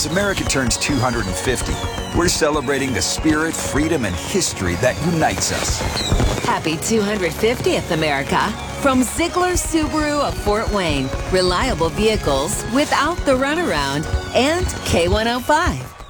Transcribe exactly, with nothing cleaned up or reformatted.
As America turns two hundred fifty, we're celebrating the spirit, freedom, and history that unites us. Happy two hundred fiftieth, America. From Ziegler Subaru of Fort Wayne. Reliable vehicles without the runaround. And K one oh five.